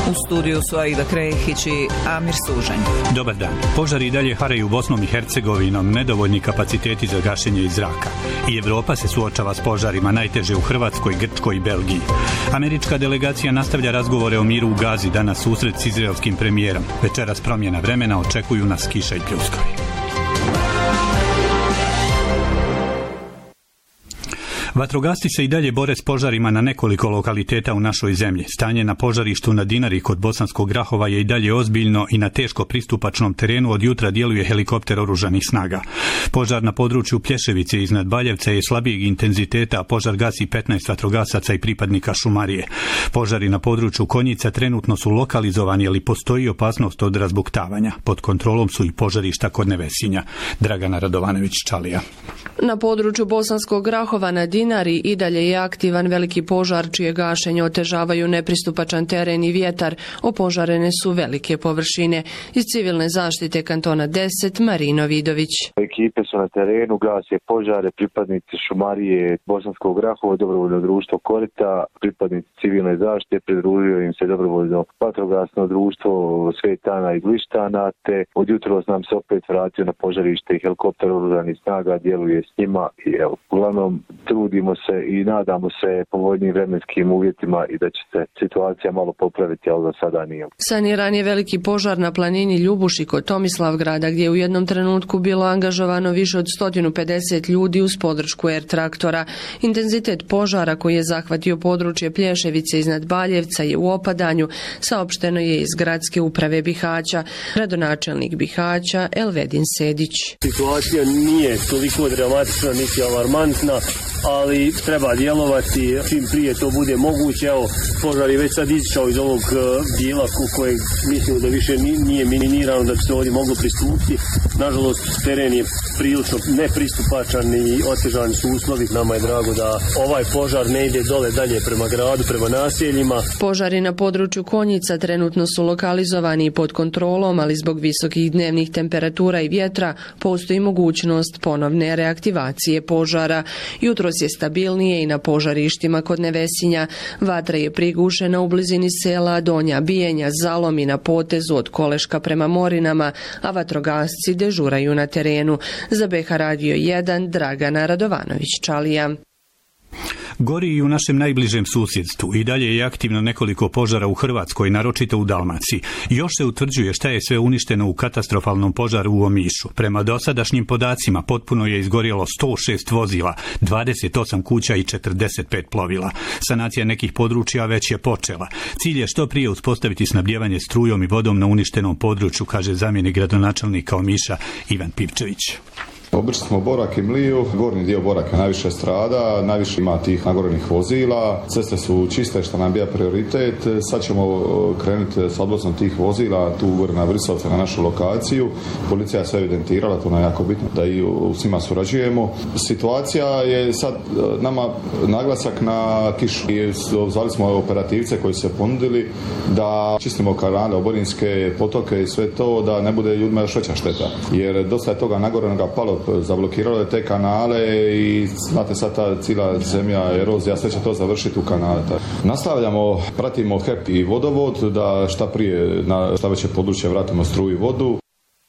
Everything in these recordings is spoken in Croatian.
U studiju su Aida Krehić i Amir Sužanj. Dobar dan. Požari i dalje haraju Bosnom i Hercegovinom, nedovoljni kapaciteti za gašenje iz zraka. I Evropa se suočava s požarima, najteže u Hrvatskoj, Grčkoj i Belgiji. Američka delegacija nastavlja razgovore o miru u Gazi, danas susret s izraelskim premijerom. Večeras promjena vremena, očekuju nas kiša i pljuskovi. Vatrogasci se i dalje bore s požarima na nekoliko lokaliteta u našoj zemlji. Stanje na požarištu na Dinari kod Bosanskog Grahova je i dalje ozbiljno i na teško pristupačnom terenu od jutra djeluje helikopter oružanih snaga. Požar na području Plješevice iznad Baljevca je slabijeg intenziteta, a požar gasi 15 vatrogasaca i pripadnika šumarije. Požari na području Konjica trenutno su lokalizovani, ali postoji opasnost od razbuktavanja. Pod kontrolom su i požarišta kod Nevesinja. Dragana Radovanović-Čalija. Na području Bosanskog Grahova na Dinari i dalje je aktivan veliki požar čije gašenje otežavaju nepristupačan teren i vjetar. Opožarene su velike površine. Iz civilne zaštite kantona 10 Marino Vidović. Ekipe su na terenu, gase požare, pripadnici šumarije Bosanskog Grahova, dobrovoljno društvo Korita, pripadnici civilne zaštite, pridružio im se dobrovoljno vatrogasno društvo Svetana i Glištana, te od jutros nam se opet vratio na požarište i helikopter oružanih snaga djeluje s njima i evo, uglavnom trudimo se i nadamo se povoljnim vremenskim uvjetima i da će se situacija malo popraviti, ali za sada nije. Saniran je veliki požar na planini Ljubuši kod Tomislavgrada, gdje je u jednom trenutku bilo angažovano više od 150 ljudi uz podršku R-traktora. Intenzitet požara koji je zahvatio područje Plješevice iznad Baljevca je u opadanju, saopšteno je iz gradske uprave Bihaća. Gradonačelnik Bihaća Elvedin Sedić. Situacija nije toliko dramatična niti alarmantna, ali treba djelovati čim prije to bude moguće. Evo, požar je već sad izišao iz ovog dijela kojeg mislimo da više nije minirano, da bi se ovdje moglo pristupiti. Nažalost, teren je prilično nepristupačan i otežani su uslovi. Nama je drago da ovaj požar ne ide dole dalje prema gradu, prema naseljima. Požari na području Konjica trenutno su lokalizovani i pod kontrolom, ali zbog visokih dnevnih temperatura i vjetra postoji mogućnost ponovne reaktivacije požara. Jutros je stabilnije i na požarištima kod Nevesinja. Vatra je prigušena u blizini sela Donja Bijenja, Zalom i na potezu od Koleška prema Morinama, a vatrogasci dežuraju na terenu. Za BH Radio 1 Dragana Radovanović-Čalija. Gori i u našem najbližem susjedstvu. I dalje je aktivno nekoliko požara u Hrvatskoj, naročito u Dalmaciji. Još se utvrđuje šta je sve uništeno u katastrofalnom požaru u Omišu. Prema dosadašnjim podacima potpuno je izgorjelo 106 vozila, 28 kuća i 45 plovila. Sanacija nekih područja već je počela. Cilj je što prije uspostaviti snabdijevanje strujom i vodom na uništenom području, kaže zamjenik gradonačelnika Omiša Ivan Pivčević. Obišli smo Borak i Mliju, gornji dio Boraka najviše strada, najviše ima tih nagorenih vozila, ceste su čiste što nam bija prioritet, sad ćemo krenuti s odvozom tih vozila tu gore na Vrsovce na našu lokaciju, policija je sve evidentirala, to nam je jako bitno da i s njima surađujemo. Situacija je sad nama naglasak na kišu i zvali smo operativce koji su se ponudili da čistimo kanale, oborinske potoke i sve to, da ne bude ljudima još veća šteta, jer dosta je toga nagorenoga palo, zablokiralo je te kanale i znate sad ta cijela zemlja, erozija, sve će to završiti u kanale. Nastavljamo, pratimo HEP i vodovod da šta prije na šta veće područje vratimo struju i vodu.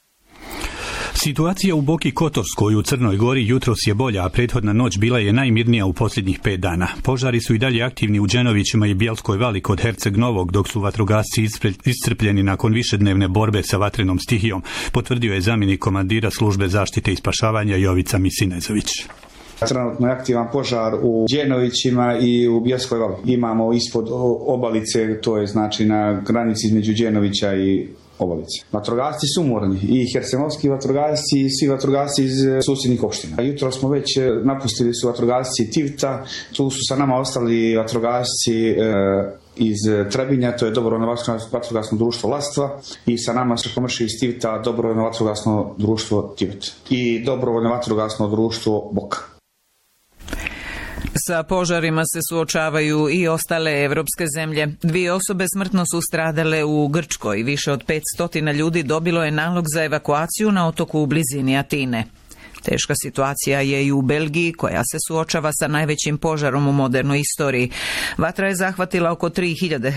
Situacija u Boki Kotorskoj u Crnoj Gori jutros je bolja, a prethodna noć bila je najmirnija u posljednjih 5 dana. Požari su i dalje aktivni u Đenovićima i Bjelskoj vali kod Herceg Novog, dok su vatrogasci iscrpljeni nakon višednevne borbe sa vatrenom stihijom, potvrdio je zamjenik komandira službe zaštite i spašavanja Jovica Misinezović. Trenutno je aktivan požar u Đenovićima i u Bjelskoj vali. Imamo ispod obalice, to je znači na granici između Đenovića i obalice. Vatrogasci su umorni, i hercegovski vatrogasci i svi vatrogasci iz susjednih opština. Jutro smo već napustili su vatrogasci Tivta, tu su sa nama ostali vatrogasci iz Trebinja, to je dobrovoljno vatrogasno društvo Lastva, i sa nama se komrši iz Tivta dobrovoljno vatrogasno društvo Tivet i dobrovoljno vatrogasno društvo Boka. Sa požarima se suočavaju i ostale evropske zemlje. 2 osobe smrtno su stradale u Grčkoj. Više od 500 ljudi dobilo je nalog za evakuaciju na otoku u blizini Atine. Teška situacija je i u Belgiji, koja se suočava sa najvećim požarom u modernoj istoriji. Vatra je zahvatila oko 3000